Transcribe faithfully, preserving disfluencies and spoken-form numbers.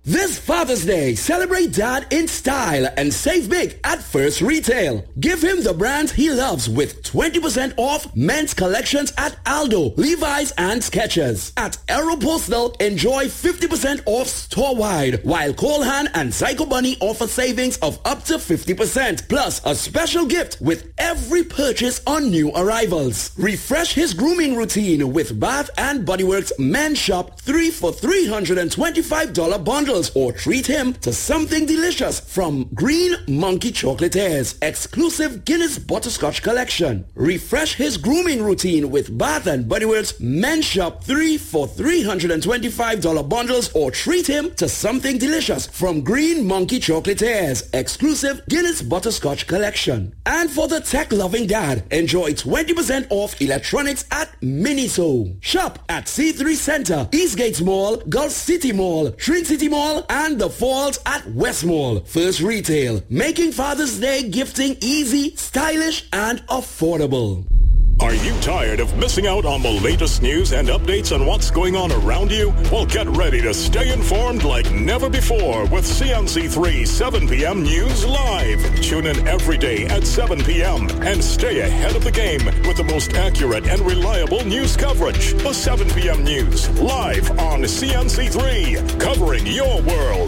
This Father's Day, celebrate Dad in style and save big at First Retail. Give him the brands he loves with twenty percent off men's collections at Aldo, Levi's and Skechers. At Aeropostale, enjoy fifty percent off store-wide, while Colehan and Psycho Bunny offer savings of up to fifty percent, plus a special gift with every purchase on new arrivals. Refresh his grooming routine with Bath and Body Works Men's Shop three for three hundred twenty-five dollars bundles, or treat him to something delicious from Green Monkey Chocolatiers exclusive Guinness Butterscotch Collection. Refresh his grooming routine with Bath and Body Works Men's Shop three for three hundred twenty-five dollars bundles, or treat him to something delicious from Green Monkey Chocolatiers exclusive Guinness Butterscotch Collection. And for the tech-loving dad, enjoy twenty percent off electronics at Miniso. Shop at C three Center, Eastgate Mall, Gulf City Mall, Trin City Mall, and The Falls at West Mall. First Retail, making Father's Day gifting easy, stylish, and affordable. Are you tired of missing out on the latest news and updates on what's going on around you? Well, get ready to stay informed like never before with C N C three seven p.m. News Live. Tune in every day at seven p.m. and stay ahead of the game with the most accurate and reliable news coverage. The seven p.m. News live on C N C three, covering your world.